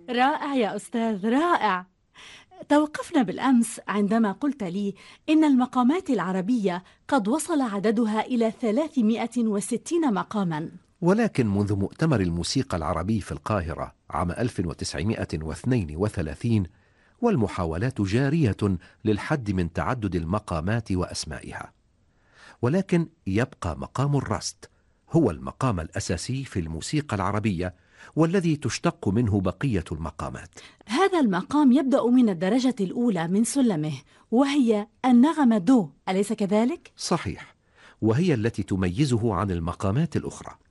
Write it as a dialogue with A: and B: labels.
A: رائع يا أستاذ، رائع. توقفنا بالأمس عندما قلت لي إن المقامات العربية قد وصل عددها إلى 360 مقاماً.
B: ولكن منذ مؤتمر الموسيقى العربي في القاهرة عام 1932 والمحاولات جارية للحد من تعدد المقامات وأسمائها، ولكن يبقى مقام الرست هو المقام الأساسي في الموسيقى العربية والذي تشتق منه بقية المقامات.
A: هذا المقام يبدأ من الدرجة الأولى من سلمه، وهي النغمة دو، أليس كذلك؟
B: صحيح، وهي التي تميزه عن المقامات الأخرى.